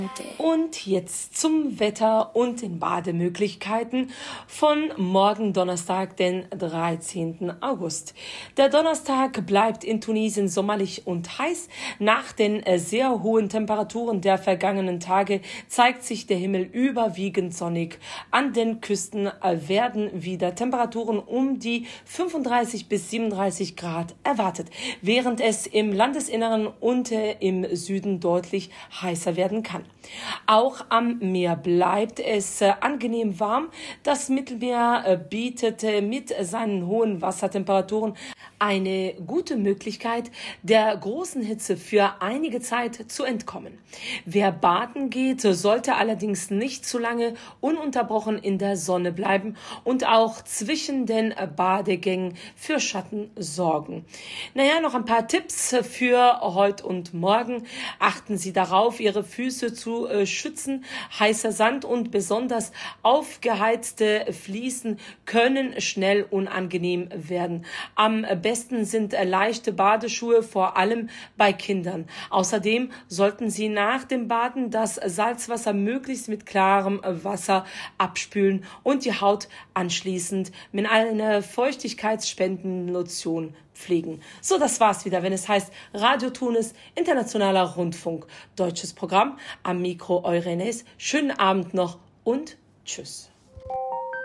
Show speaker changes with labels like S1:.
S1: Und jetzt zum Wetter und den Bademöglichkeiten von morgen Donnerstag, den 13. August. Der Donnerstag bleibt in Tunesien sommerlich und heiß. Nach den sehr hohen Temperaturen der vergangenen Tage zeigt sich der Himmel überwiegend sonnig. An den Küsten werden wieder Temperaturen um die 35 bis 37 Grad erwartet, während es im Landesinneren und im Süden deutlich heißer werden kann. Auch am Meer bleibt es angenehm warm. Das Mittelmeer bietet mit seinen hohen Wassertemperaturen eine gute Möglichkeit, der großen Hitze für einige Zeit zu entkommen. Wer baden geht, sollte allerdings nicht zu lange ununterbrochen in der Sonne bleiben und auch zwischen den Badegängen für Schatten sorgen. Noch ein paar Tipps für heute und morgen. Achten Sie darauf, Ihre Füße zu schützen. Heißer Sand und besonders aufgeheizte Fliesen können schnell unangenehm werden. Am besten sind leichte Badeschuhe, vor allem bei Kindern. Außerdem sollten Sie nach dem Baden das Salzwasser möglichst mit klarem Wasser abspülen und die Haut anschließend mit einer feuchtigkeitsspendenden Lotion pflegen. So, das war's wieder, wenn es heißt Radio Tunis, Internationaler Rundfunk, deutsches Programm. Am Mikro Eurenes. Schönen Abend noch und tschüss.